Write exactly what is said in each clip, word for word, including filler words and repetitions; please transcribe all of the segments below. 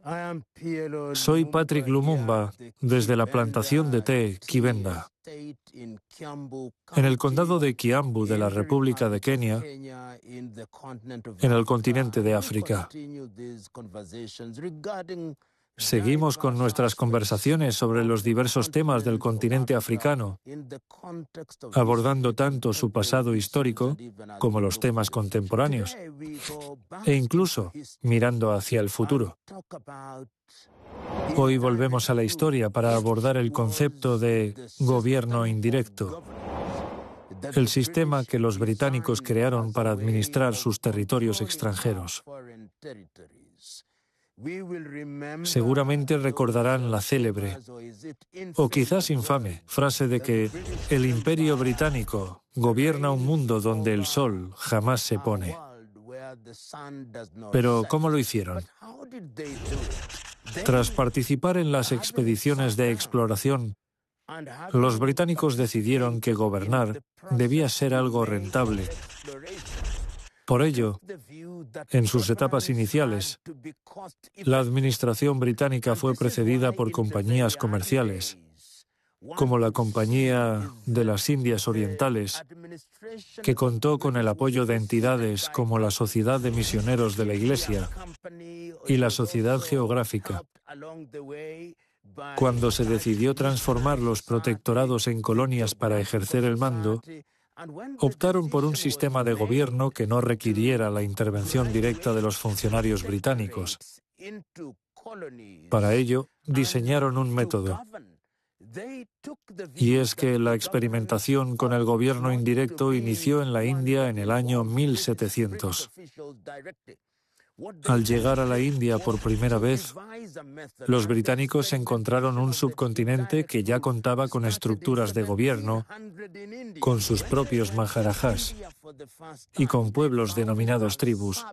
Soy Patrick Lumumba, desde la plantación de té Kibenda, en el condado de Kiambu de la República de Kenia, en el continente de África. Seguimos con nuestras conversaciones sobre los diversos temas del continente africano, abordando tanto su pasado histórico como los temas contemporáneos, e incluso mirando hacia el futuro. Hoy volvemos a la historia para abordar el concepto de gobierno indirecto, el sistema que los británicos crearon para administrar sus territorios extranjeros. Seguramente recordarán la célebre, o quizás infame, frase de que el Imperio Británico gobierna un mundo donde el sol jamás se pone. Pero, ¿cómo lo hicieron? Tras participar en las expediciones de exploración, los británicos decidieron que gobernar debía ser algo rentable. Por ello, en sus etapas iniciales, la administración británica fue precedida por compañías comerciales, como la Compañía de las Indias Orientales, que contó con el apoyo de entidades como la Sociedad de Misioneros de la Iglesia y la Sociedad Geográfica. Cuando se decidió transformar los protectorados en colonias para ejercer el mando, optaron por un sistema de gobierno que no requiriera la intervención directa de los funcionarios británicos. Para ello, diseñaron un método. Y es que la experimentación con el gobierno indirecto inició en la India en el año mil setecientos. Al llegar a la India por primera vez, los británicos encontraron un subcontinente que ya contaba con estructuras de gobierno, con sus propios maharajas y con pueblos denominados tribus.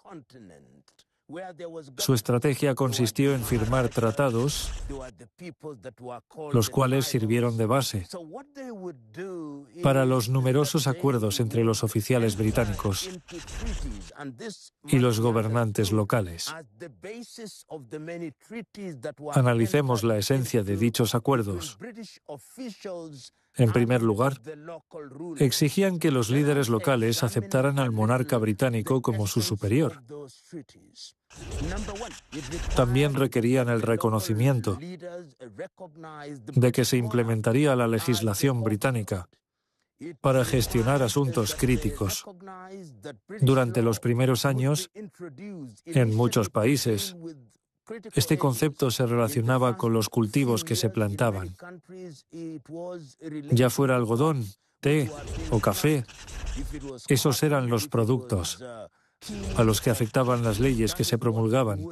Su estrategia consistió en firmar tratados, los cuales sirvieron de base para los numerosos acuerdos entre los oficiales británicos y los gobernantes locales. Analicemos la esencia de dichos acuerdos. En primer lugar, exigían que los líderes locales aceptaran al monarca británico como su superior. También requerían el reconocimiento de que se implementaría la legislación británica para gestionar asuntos críticos. Durante los primeros años, en muchos países, este concepto se relacionaba con los cultivos que se plantaban, ya fuera algodón, té o café. Esos eran los productos a los que afectaban las leyes que se promulgaban.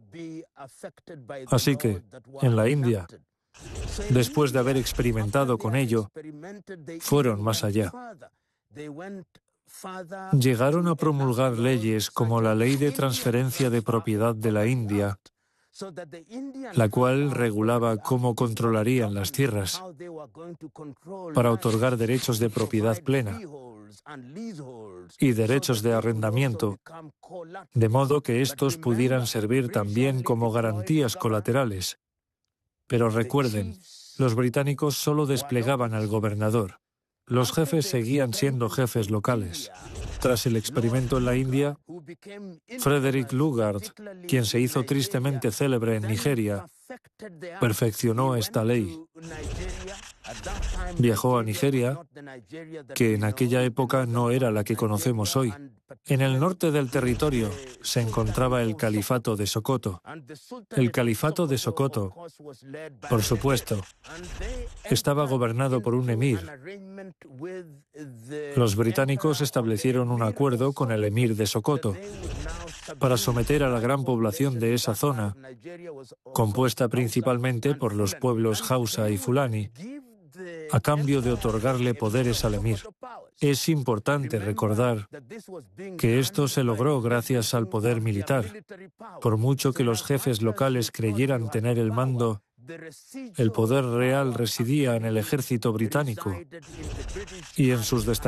Así que, en la India, después de haber experimentado con ello, fueron más allá. Llegaron a promulgar leyes como la Ley de Transferencia de Propiedad de la India, la cual regulaba cómo controlarían las tierras para otorgar derechos de propiedad plena y derechos de arrendamiento, de modo que estos pudieran servir también como garantías colaterales. Pero recuerden, los británicos solo desplegaban al gobernador. Los jefes seguían siendo jefes locales. Tras el experimento en la India, Frederick Lugard, quien se hizo tristemente célebre en Nigeria, perfeccionó esta ley. Viajó a Nigeria, que en aquella época no era la que conocemos hoy. En el norte del territorio se encontraba el Califato de Sokoto. El Califato de Sokoto, por supuesto, estaba gobernado por un emir. Los británicos establecieron un acuerdo con el emir de Sokoto para someter a la gran población de esa zona, compuesta principalmente por los pueblos Hausa y Fulani, a cambio de otorgarle poderes al emir. Es importante recordar que esto se logró gracias al poder militar. Por mucho que los jefes locales creyeran tener el mando, el poder real residía en el ejército británico y en sus destacados